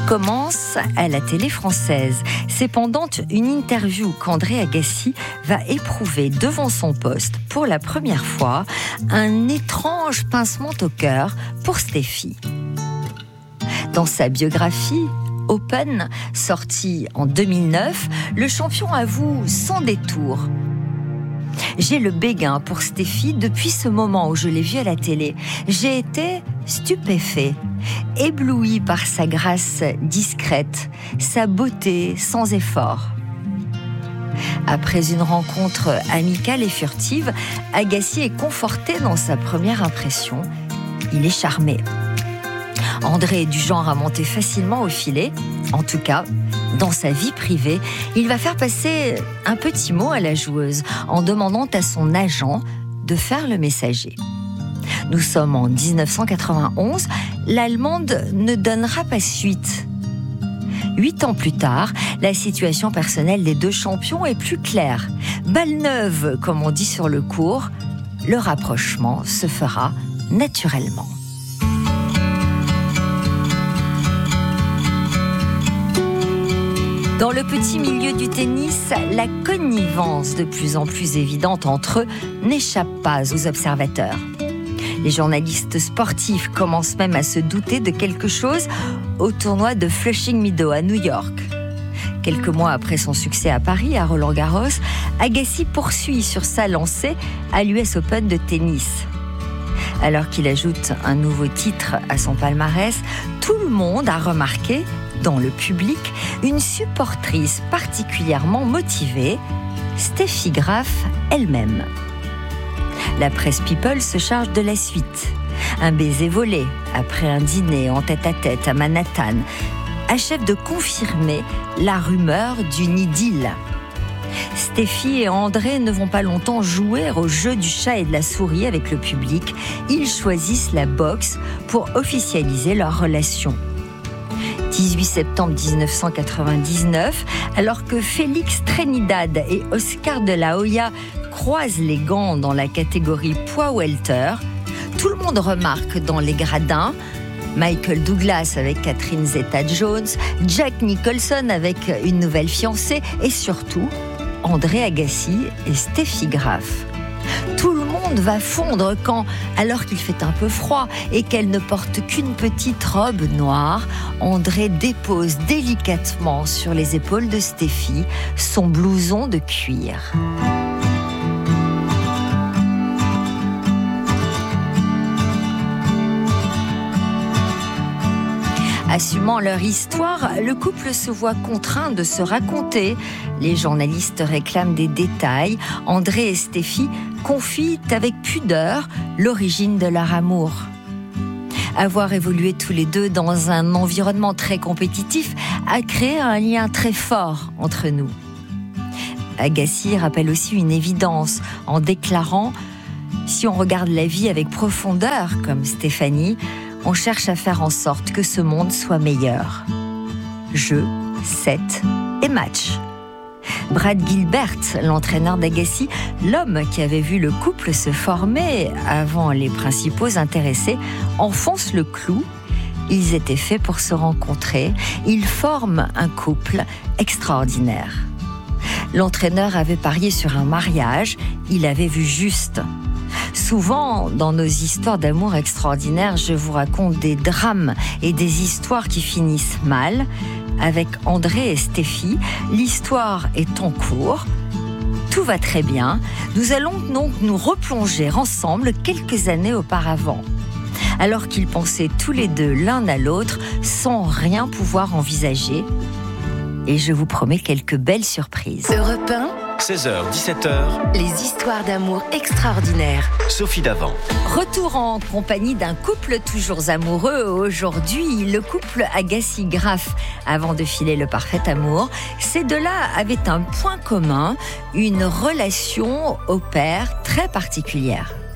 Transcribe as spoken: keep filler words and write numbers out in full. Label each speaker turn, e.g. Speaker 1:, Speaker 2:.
Speaker 1: commence à la télé française. C'est pendant une interview qu'André Agassi va éprouver devant son poste, pour la première fois, un étrange pincement au cœur pour Steffi. Dans sa biographie, Open, sortie en deux mille neuf, le champion avoue sans détour: j'ai le béguin pour Steffi depuis ce moment où je l'ai vue à la télé. J'ai été stupéfait, ébloui par sa grâce discrète, sa beauté sans effort. Après une rencontre amicale et furtive, Agassi est conforté dans sa première impression. Il est charmé. André est du genre à monter facilement au filet. En tout cas, dans sa vie privée, il va faire passer un petit mot à la joueuse en demandant à son agent de faire le messager. Nous sommes en dix-neuf cent quatre-vingt-onze, l'Allemande ne donnera pas suite. Huit ans plus tard, la situation personnelle des deux champions est plus claire. Balle neuve, comme on dit sur le court, le rapprochement se fera naturellement. Dans le petit milieu du tennis, la connivence de plus en plus évidente entre eux n'échappe pas aux observateurs. Les journalistes sportifs commencent même à se douter de quelque chose au tournoi de Flushing Meadows à New York. Quelques mois après son succès à Paris, à Roland-Garros, Agassi poursuit sur sa lancée à l'U S Open de tennis. Alors qu'il ajoute un nouveau titre à son palmarès, tout le monde a remarqué, dans le public, une supportrice particulièrement motivée, Steffi Graf elle-même. La presse People se charge de la suite. Un baiser volé après un dîner en tête-à-tête à Manhattan achève de confirmer la rumeur d'une idylle. Steffi et André ne vont pas longtemps jouer au jeu du chat et de la souris avec le public. Ils choisissent la boxe pour officialiser leur relation. dix-huit septembre dix-neuf cent quatre-vingt-dix-neuf, alors que Félix Trinidad et Oscar de la Hoya croisent les gants dans la catégorie poids welter, tout le monde remarque dans les gradins Michael Douglas avec Catherine Zeta-Jones, Jack Nicholson avec une nouvelle fiancée et surtout André Agassi et Steffi Graf. Tout le monde va fondre quand, alors qu'il fait un peu froid et qu'elle ne porte qu'une petite robe noire, André dépose délicatement sur les épaules de Steffi son blouson de cuir. Assumant leur histoire, le couple se voit contraint de se raconter. Les journalistes réclament des détails. André et Steffi confient avec pudeur l'origine de leur amour. Avoir évolué tous les deux dans un environnement très compétitif a créé un lien très fort entre nous. Agassi rappelle aussi une évidence en déclarant « Si on regarde la vie avec profondeur, comme Stéphanie, on cherche à faire en sorte que ce monde soit meilleur. Jeu, set et match. » Brad Gilbert, l'entraîneur d'Agassi, l'homme qui avait vu le couple se former avant les principaux intéressés, enfonce le clou. Ils étaient faits pour se rencontrer. Ils forment un couple extraordinaire. L'entraîneur avait parié sur un mariage. Il avait vu juste. Souvent, dans nos histoires d'amour extraordinaires, je vous raconte des drames et des histoires qui finissent mal. Avec André et Steffi, l'histoire est en cours. Tout va très bien. Nous allons donc nous replonger ensemble quelques années auparavant. Alors qu'ils pensaient tous les deux l'un à l'autre, sans rien pouvoir envisager. Et je vous promets quelques belles surprises.
Speaker 2: Europe un,
Speaker 3: seize heures dix-sept heures,
Speaker 2: les histoires d'amour extraordinaires.
Speaker 3: Sophie Davant.
Speaker 1: Retour en compagnie d'un couple toujours amoureux. Aujourd'hui, le couple Agassi-Graf. Avant de filer le parfait amour, ces deux-là avaient un point commun, une relation au pair très particulière.